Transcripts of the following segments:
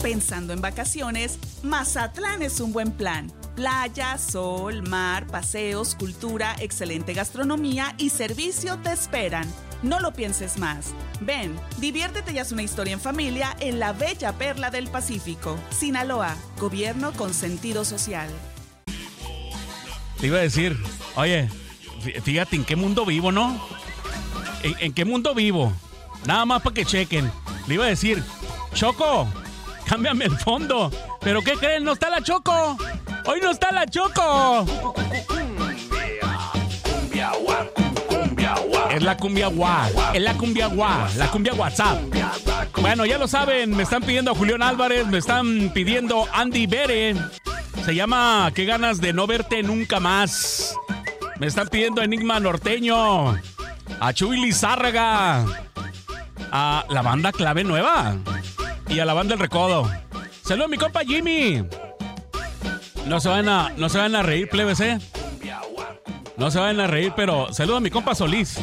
Pensando en vacaciones, Mazatlán es un buen plan. Playa, sol, mar, paseos, cultura, excelente gastronomía y servicio te esperan. No lo pienses más. Ven, diviértete y haz una historia en familia en la bella perla del Pacífico. Sinaloa, gobierno con sentido social. Te iba a decir, oye, fíjate en qué mundo vivo, ¿no? ¿En qué mundo vivo? Nada más para que chequen. Le iba a decir, Choco, cámbiame el fondo. ¿Pero qué creen? ¡No está la Choco! ¡Hoy no está la Choco! Es la cumbia guá. Es la cumbia guá. La cumbia WhatsApp. Bueno, ya lo saben. Me están pidiendo a Julián Álvarez. Me están pidiendo Andy Bere. Se llama Qué ganas de no verte nunca más. Me están pidiendo Enigma Norteño. A Chuy Lizárraga. A la banda Clave Nueva. Y a la banda El Recodo. Saludos a mi compa Jimmy. No se van a reír, plebes, ¿eh? No se van a reír, pero saludo a mi compa Solís.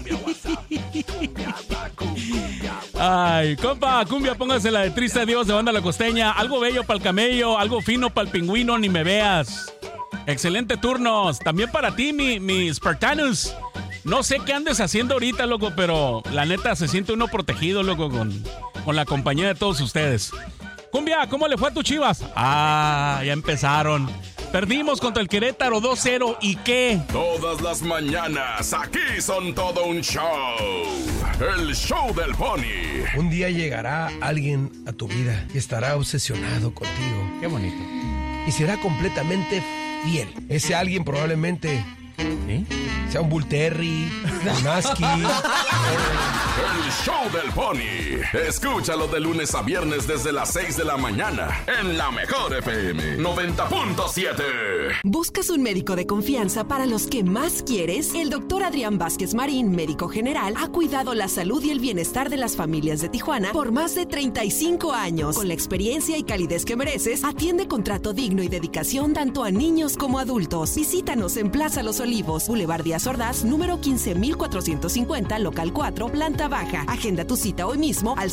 Ay, compa, cumbia, póngasela de Triste Adiós de Banda La Costeña. Algo bello para el camello, algo fino para el pingüino, ni me veas. Excelente turnos. También para ti, mi Spartanus. No sé qué andes haciendo ahorita, loco, pero la neta se siente uno protegido, loco, con la compañía de todos ustedes. Cumbia, ¿cómo le fue a tus Chivas? Ah, ya empezaron. Perdimos contra el Querétaro 2-0. ¿Y qué? Todas las mañanas, aquí son todo un show. El show del Pony. Un día llegará alguien a tu vida y estará obsesionado contigo. Qué bonito. Y será completamente fiel. Ese alguien probablemente... ¿Sí? Sea un Bull Terry, un Husky. El show del Pony. Escúchalo de lunes a viernes desde las 6 de la mañana en la mejor FM 90.7. ¿Buscas un médico de confianza para los que más quieres? El doctor Adrián Vázquez Marín, médico general, ha cuidado la salud y el bienestar de las familias de Tijuana por más de 35 años. Con la experiencia y calidez que mereces, atiende con trato digno y dedicación tanto a niños como adultos. Visítanos en Plaza Los Olivos, Boulevard Díaz Ordaz, número 15450, local 4, planta baja. Agenda tu cita hoy mismo al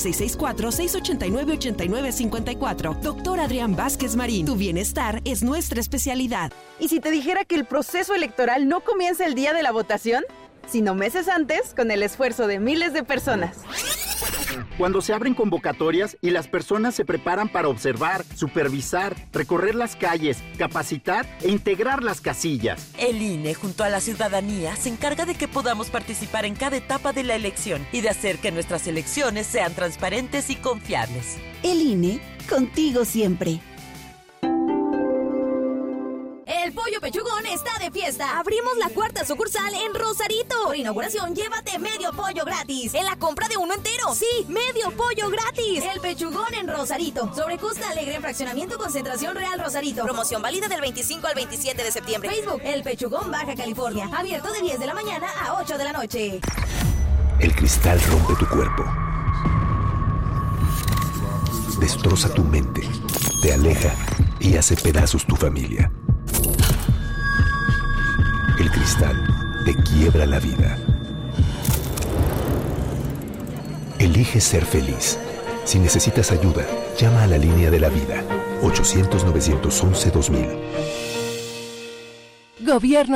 664-689-8954. Doctor Adrián Vázquez Marín, tu bienestar es nuestra especialidad. ¿Y si te dijera que el proceso electoral no comienza el día de la votación, sino meses antes, con el esfuerzo de miles de personas? Cuando se abren convocatorias y las personas se preparan para observar, supervisar, recorrer las calles, capacitar e integrar las casillas. El INE, junto a la ciudadanía, se encarga de que podamos participar en cada etapa de la elección y de hacer que nuestras elecciones sean transparentes y confiables. El INE, contigo siempre. El Pollo Pechugón está de fiesta. Abrimos la 4ª sucursal en Rosarito. Por inauguración, llévate medio pollo gratis. En la compra de uno entero. Sí, medio pollo gratis. El Pechugón en Rosarito. Sobre Costa Alegre en Fraccionamiento Concentración Real Rosarito. Promoción válida del 25 al 27 de septiembre. Facebook, El Pechugón Baja California. Abierto de 10 de la mañana a 8 de la noche. El cristal rompe tu cuerpo. Destroza tu mente. Te aleja y hace pedazos tu familia. El cristal te quiebra la vida. Elige ser feliz. Si necesitas ayuda, llama a la línea de la vida. 800-911-2000. Gobierno